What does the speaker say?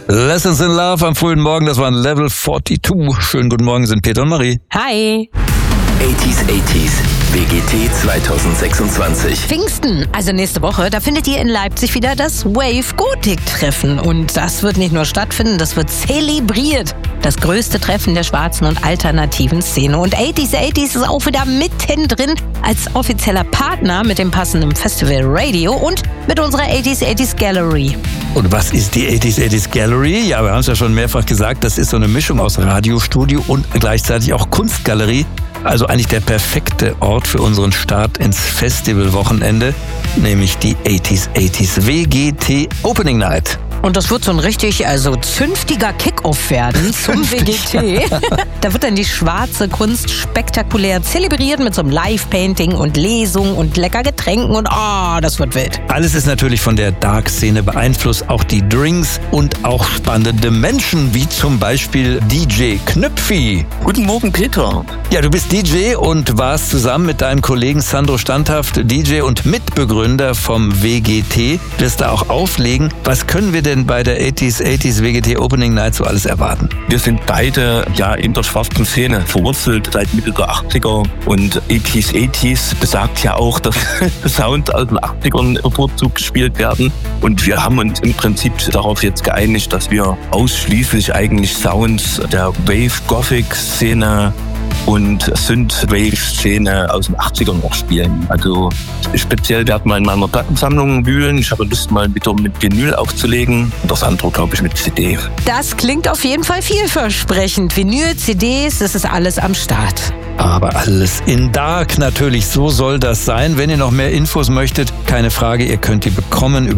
Lessons in Love am frühen Morgen, das waren Level 42. Schönen guten Morgen, sind Peter und Marie. Hi. 80s WGT 2026. Pfingsten, also nächste Woche, da findet ihr in Leipzig wieder das Wave Gothic Treffen. Und das wird nicht nur stattfinden, das wird zelebriert. Das größte Treffen der schwarzen und alternativen Szene. Und 80s ist auch wieder mittendrin als offizieller Partner mit dem passenden Festival Radio und mit unserer 80s Gallery. Und was ist die 80s Gallery? Ja, wir haben es ja schon mehrfach gesagt, das ist so eine Mischung aus Radiostudio und gleichzeitig auch Kunstgalerie. Also eigentlich der perfekte Ort für unseren Start ins Festivalwochenende, nämlich die 80s WGT Opening Night. Und das wird so ein richtig, zünftiger Kick-Off werden zum WGT. Da wird dann die schwarze Kunst spektakulär zelebriert mit so einem Live-Painting und Lesungen und lecker Getränken und das wird wild. Alles ist natürlich von der Dark-Szene beeinflusst, auch die Drinks und auch spannende Menschen, wie zum Beispiel DJ Knüpfi. Guten Morgen, Peter. Ja, du bist DJ und warst zusammen mit deinem Kollegen Sandro Standhaft DJ und Mitbegründer vom WGT. Wirst da auch auflegen. Was können wir denn bei der 80s WGT Opening Night so alles erwarten? Wir sind beide in der schwarzen Szene verwurzelt seit Mitte der 80er und 80s besagt ja auch, dass Sound aus den 80ern bevorzugt gespielt werden und wir haben uns im Prinzip darauf jetzt geeinigt, dass wir ausschließlich eigentlich Sounds der Wave-Gothic-Szene und Synth-Wave-Szene aus den 80ern noch spielen. Also speziell werden wir in meiner Plattensammlung wühlen. Ich habe Lust, mal wieder mit Vinyl aufzulegen. Und das andere, glaube ich, mit CD. Das klingt auf jeden Fall vielversprechend. Vinyl, CDs, das ist alles am Start. Aber alles in Dark natürlich, so soll das sein. Wenn ihr noch mehr Infos möchtet, keine Frage, ihr könnt die bekommen über